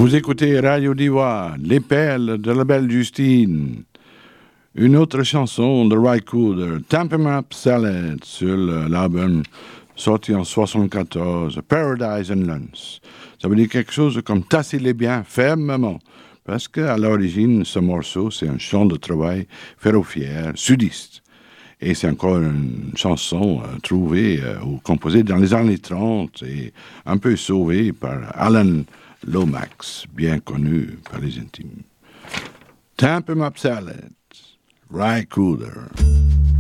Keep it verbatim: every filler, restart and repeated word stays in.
Vous écoutez Radio Diva, Les Perles de la Belle Justine. Une autre chanson de Ry Cooder, Tampa Map Salad, sur l'album sorti en soixante-quatorze, Paradise and Lunch. Ça veut dire quelque chose comme tasser-les bien fermement. Parce qu'à l'origine, ce morceau, c'est un chant de travail ferroviaire sudiste. Et c'est encore une chanson euh, trouvée euh, ou composée dans les années trente et un peu sauvée par Alan Lomax, bien connu par les intimes. Tampa Map Salad, Ry Cooder.